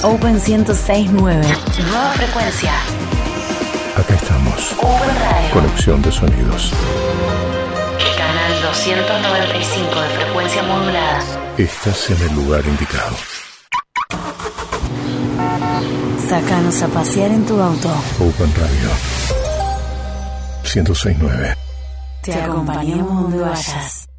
Open 106.9. Nueva frecuencia. Acá estamos. Open Radio. Conexión de sonidos. Canal 295 de frecuencia modulada. Estás en el lugar indicado. Sácanos a pasear en tu auto. Open Radio 106.9. Te acompañamos donde vayas.